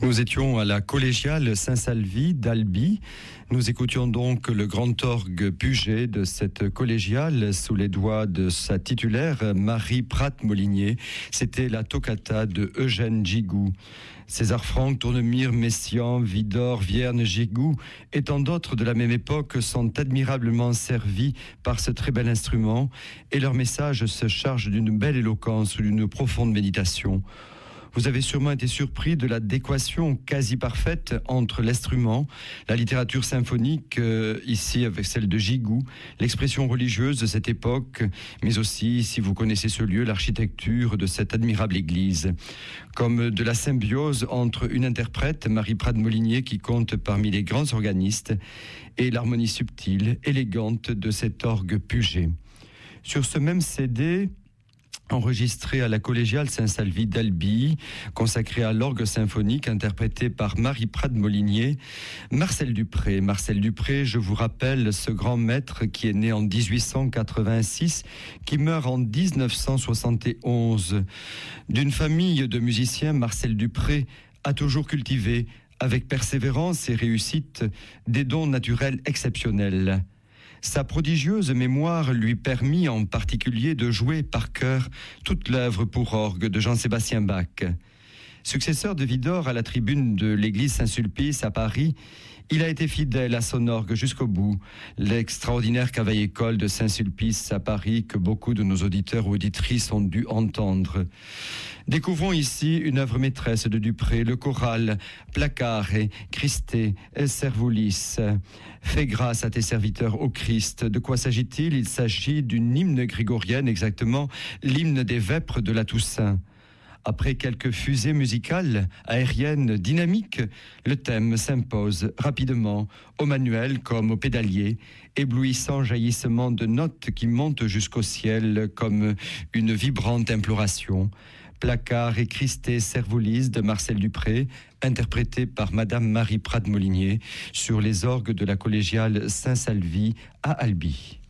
Nous étions à la collégiale Saint-Salvi d'Albi. Nous écoutions donc le grand orgue Puget de cette collégiale sous les doigts de sa titulaire Marie Prat-Molinier. C'était la toccata de Eugène Gigou. César Franck, Tournemire, Messiaen, Widor, Vierne, Gigou et tant d'autres de la même époque sont admirablement servis par ce très bel instrument et leur message se charge d'une belle éloquence ou d'une profonde méditation. Vous avez sûrement été surpris de l'adéquation quasi parfaite entre l'instrument, la littérature symphonique, ici avec celle de Gigou, l'expression religieuse de cette époque, mais aussi, si vous connaissez ce lieu, l'architecture de cette admirable église. Comme de la symbiose entre une interprète, Marie Prat-Molinier, qui compte parmi les grands organistes, et l'harmonie subtile, élégante de cet orgue Puget. Sur ce même CD, enregistré à la collégiale Saint-Salvi d'Albi, consacré à l'orgue symphonique, interprété par Marie Prat-Molinier, Marcel Dupré. Marcel Dupré, je vous rappelle, ce grand maître qui est né en 1886, qui meurt en 1971. D'une famille de musiciens, Marcel Dupré a toujours cultivé, avec persévérance et réussite, des dons naturels exceptionnels. Sa prodigieuse mémoire lui permit en particulier de jouer par cœur toute l'œuvre pour orgue de Jean-Sébastien Bach. Successeur de Widor à la tribune de l'église Saint-Sulpice à Paris, il a été fidèle à son orgue jusqu'au bout. L'extraordinaire Cavaille-École de Saint-Sulpice à Paris que beaucoup de nos auditeurs ou auditrices ont dû entendre. Découvrons ici une œuvre maîtresse de Dupré, le choral Placare, Christe, Servulis. Fais grâce à tes serviteurs, ô Christ. De quoi s'agit-il ? Il s'agit d'une hymne grégorienne, exactement l'hymne des vêpres de la Toussaint. Après quelques fusées musicales, aériennes, dynamiques, le thème s'impose rapidement, au manuel comme au pédalier, éblouissant jaillissement de notes qui montent jusqu'au ciel comme une vibrante imploration. Placare et Christe Servulis de Marcel Dupré, interprété par Madame Marie Prat-Molinier sur les orgues de la collégiale Saint-Salvi à Albi.